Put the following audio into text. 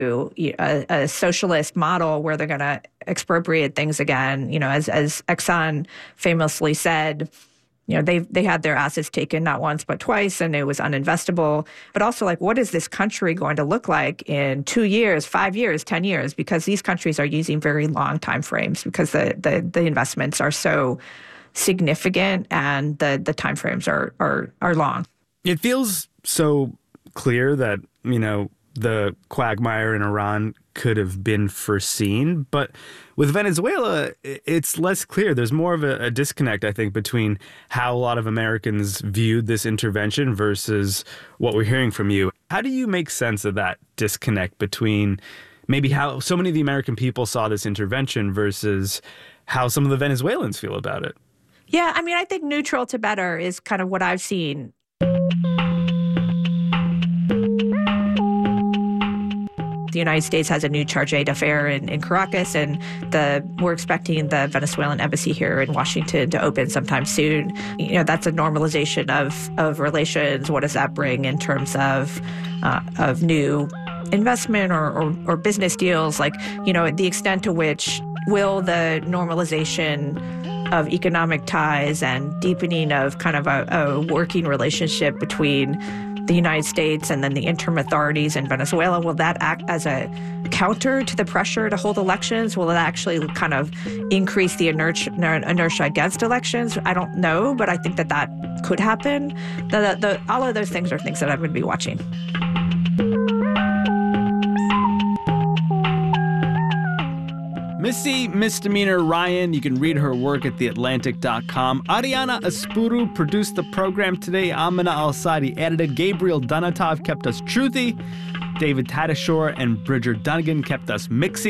a socialist model where they're going to expropriate things again. As Exxon famously said, they had their assets taken not once but twice, and it was uninvestable. But also, what is this country going to look like in 2 years, 5 years, 10 years? Because these countries are using very long time frames because the investments are so significant and the time frames are long. It feels so clear that, the quagmire in Iran could have been foreseen. But with Venezuela, it's less clear. There's more of a disconnect, I think, between how a lot of Americans viewed this intervention versus what we're hearing from you. How do you make sense of that disconnect between maybe how so many of the American people saw this intervention versus how some of the Venezuelans feel about it? Yeah, I think neutral to better is kind of what I've seen. The United States has a new charge d'affaires in Caracas, and we're expecting the Venezuelan embassy here in Washington to open sometime soon. That's a normalization of relations. What does that bring in terms of new investment or business deals? The extent to which will the normalization of economic ties and deepening of kind of a working relationship between the United States and then the interim authorities in Venezuela, will that act as a counter to the pressure to hold elections? Will it actually kind of increase the inertia against elections? I don't know, but I think that could happen. All of those things are things that I'm going to be watching. Missy Misdemeanor Ryan, you can read her work at theatlantic.com. Ariana Aspuru produced the program today. Amina Al-Sadi edited. Gabriel Donatov kept us truthy. David Tadashore and Bridger Dunnigan kept us mixy.